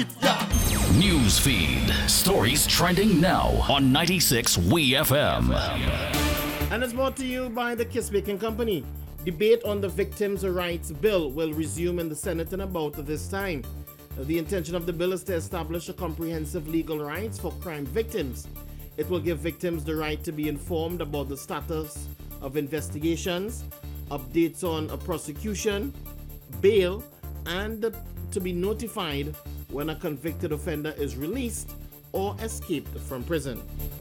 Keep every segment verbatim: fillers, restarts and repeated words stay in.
it, yeah. News feed. Stories trending now on ninety-six W E F M. And it's brought to you by the Kiss Baking Company. Debate on the Victims' Rights Bill will resume in the Senate in about this time. The intention of the bill is to establish a comprehensive legal rights for crime victims. It will give victims the right to be informed about the status of investigations, updates on a prosecution, bail, and to be notified when a convicted offender is released or escaped from prison.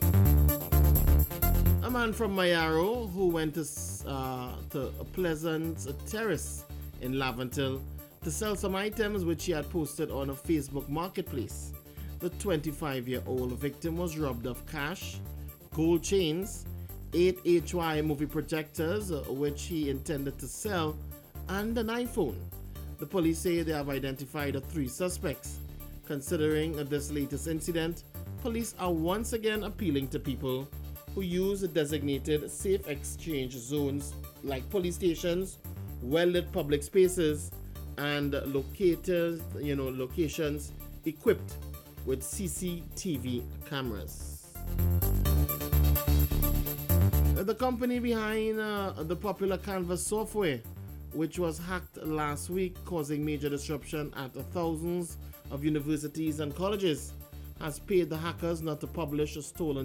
A man from Mayaro who went to, uh, to a Pleasant Terrace in Laventille to sell some items which he had posted on a Facebook marketplace. The twenty-five-year-old victim was robbed of cash, gold chains, eight H Y movie projectors, uh, which he intended to sell, and an iPhone. The police say they have identified the three suspects. Considering uh, this latest incident, police are once again appealing to people who use designated safe exchange zones like police stations, well-lit public spaces, and located, you know, locations equipped with C C T V cameras. The company behind uh, the popular Canvas software, which was hacked last week, causing major disruption at thousands of universities and colleges, has paid the hackers not to publish a stolen